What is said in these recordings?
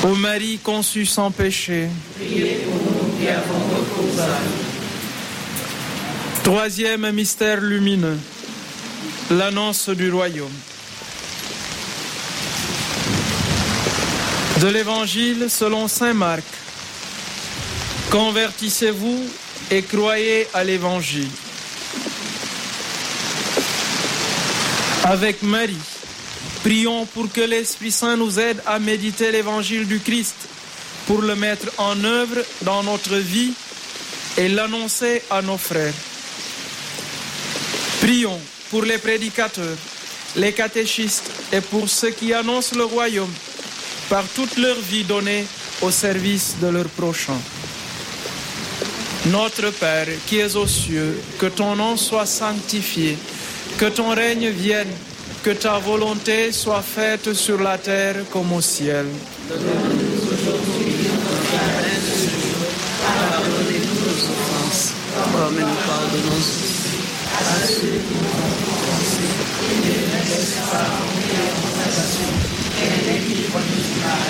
Ô Marie conçue sans péché, priez pour nous qui avons recours à vous. Troisième mystère lumineux, l'annonce du royaume. De l'Évangile selon saint Marc. Convertissez-vous et croyez à l'Évangile. Avec Marie, prions pour que l'Esprit Saint nous aide à méditer l'Évangile du Christ, pour le mettre en œuvre dans notre vie et l'annoncer à nos frères. Prions pour les prédicateurs, les catéchistes et pour ceux qui annoncent le royaume par toute leur vie donnée au service de leur prochain. Notre Père qui es aux cieux, que ton nom soit sanctifié, que ton règne vienne, que ta volonté soit faite sur la terre comme au ciel. Donne-nous aujourd'hui notre pain de ce jour. Pardonnez-nous nos offenses, comme nous pardonnons aussi à ceux qui nous ont offensés. Et ne nous laisse pas entrer en tentation, et délivre-nous du mal.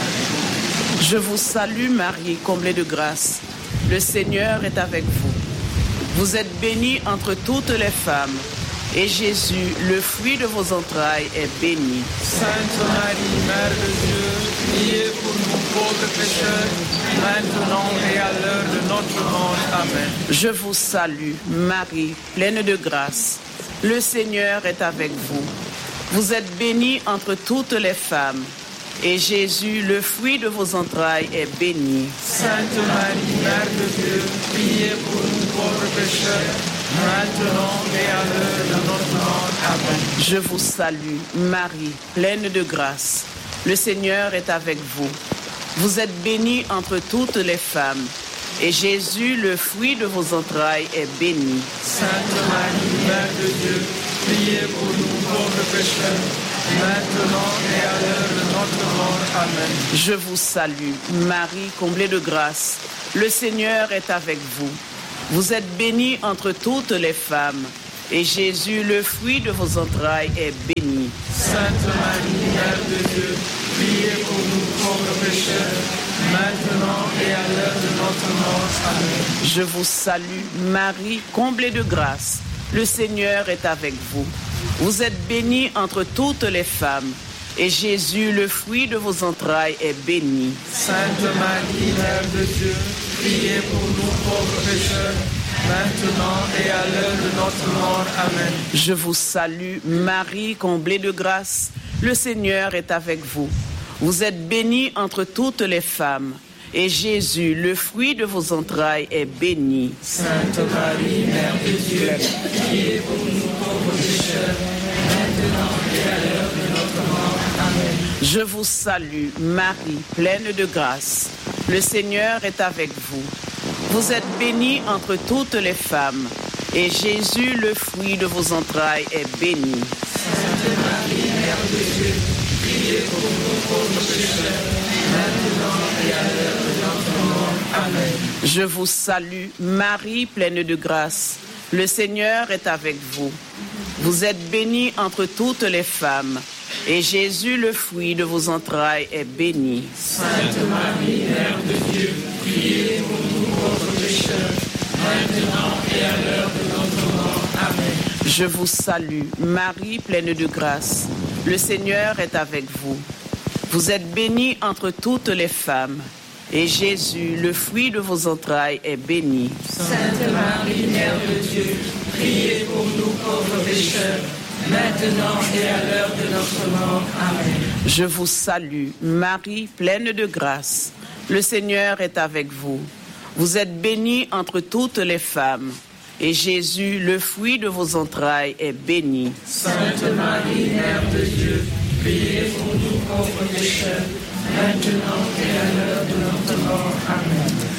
Je vous salue Marie, comblée de grâce. Le Seigneur est avec vous. Vous êtes bénie entre toutes les femmes. Et Jésus, le fruit de vos entrailles, est béni. Sainte Marie, Mère de Dieu, priez pour nous pauvres pécheurs, maintenant et à l'heure de notre mort. Amen. Je vous salue, Marie, pleine de grâce. Le Seigneur est avec vous. Vous êtes bénie entre toutes les femmes. Et Jésus, le fruit de vos entrailles, est béni. Sainte Marie, Mère de Dieu, priez pour nous pauvres pécheurs, maintenant et à l'heure de notre mort. Amen. Je vous salue, Marie, pleine de grâce. Le Seigneur est avec vous. Vous êtes bénie entre toutes les femmes. Et Jésus, le fruit de vos entrailles, est béni. Sainte Marie, Mère de Dieu, priez pour nous pauvres pécheurs, maintenant et à l'heure de notre mort. Amen. Je vous salue, Marie, comblée de grâce. Le Seigneur est avec vous. Vous êtes bénie entre toutes les femmes. Et Jésus, le fruit de vos entrailles, est béni. Sainte Marie, Mère de Dieu, priez pour nous pauvres pécheurs, maintenant et à l'heure de notre mort. Amen. Je vous salue, Marie, comblée de grâce. Le Seigneur est avec vous. Vous êtes bénie entre toutes les femmes. Et Jésus, le fruit de vos entrailles, est béni. Sainte Marie, Mère de Dieu, priez pour nous pauvres pécheurs, maintenant et à l'heure de notre mort. Amen. Je vous salue, Marie, comblée de grâce. Le Seigneur est avec vous. Vous êtes bénie entre toutes les femmes. Et Jésus, le fruit de vos entrailles, est béni. Sainte Marie, Mère de Dieu, priez pour nous pauvres pécheurs, maintenant et à l'heure de notre mort. Amen. Je vous salue, Marie, pleine de grâce. Le Seigneur est avec vous. Vous êtes bénie entre toutes les femmes. Et Jésus, le fruit de vos entrailles, est béni. Sainte Marie, Mère de Dieu, priez pour nous pauvres pécheurs, maintenant et à l'heure de notre mort. Amen. Je vous salue, Marie, pleine de grâce. Le Seigneur est avec vous. Vous êtes bénie entre toutes les femmes. Et Jésus, le fruit de vos entrailles, est béni. Sainte Marie, Mère de Dieu, priez pour nous pauvres pécheurs, maintenant et à l'heure de notre mort. Amen. Je vous salue, Marie, pleine de grâce. Le Seigneur est avec vous. Vous êtes bénie entre toutes les femmes. Et Jésus, le fruit de vos entrailles, est béni. Sainte Marie, Mère de Dieu, priez pour nous pauvres pécheurs, maintenant et à l'heure de notre mort. Amen. Je vous salue, Marie, pleine de grâce. Le Seigneur est avec vous. Vous êtes bénie entre toutes les femmes. Et Jésus, le fruit de vos entrailles, est béni. Sainte Marie, Mère de Dieu, priez pour nous pauvres pécheurs, maintenant et à l'heure de notre mort. Amen.